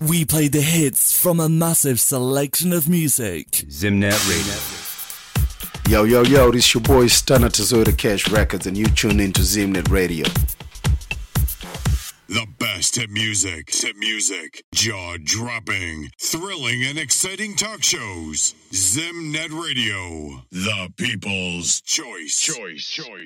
We play the hits from a massive selection of music. Zimnet Radio. Yo, this your boy Stunner Tazota Cash Records, and you tune into Zimnet Radio. The best hit music, jaw-dropping, thrilling, and exciting talk shows. Zimnet Radio, the people's choice.